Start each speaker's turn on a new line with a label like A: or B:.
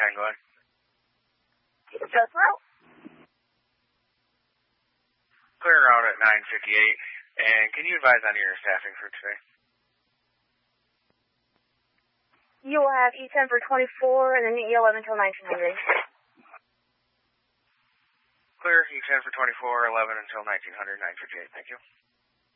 A: 10, go ahead.
B: Just route.
A: Clear route at 9:58. And can you advise on your staffing for today?
B: You will have E10 for 24 and then E11 until 1900.
A: Clear, E10 for 24, 11 until 1900, 9:58. Thank you.